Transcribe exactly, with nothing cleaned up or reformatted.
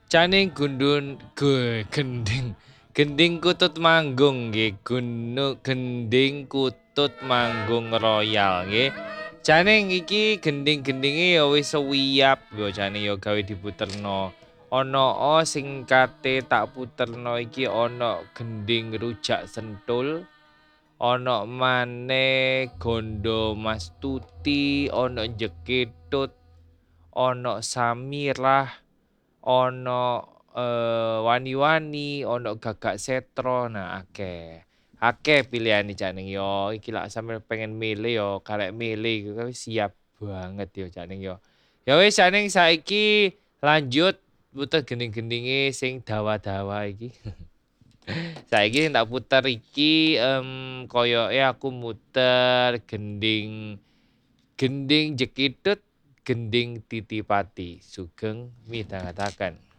Caning gundun gue gending gending kutut manggung nggih gunu gending kutut manggung royal nggih. Caning iki gending-gendinge ya wis suwiyap yo jane yo gawe diputerno. Ana o sing kate tak puterno iki ana gending rujak sentul, ana maneh gondo mastuti, ana jekitut, ana samirah, ana eee, wani-wani, ana gagak setro, nah akeh. Akeh pilihane Cak Ning yo, iki lak sampe pengen milih yo karek milih iku wis siap banget yo Cak Ning yo. Ya wis Cak Ning saiki lanjut puter gending-gendinge sing dawa-dawa iki. Saiki sing tak puter iki em koyoke aku muter gending gending jekitut, gending titipati, sugeng midhangetaken.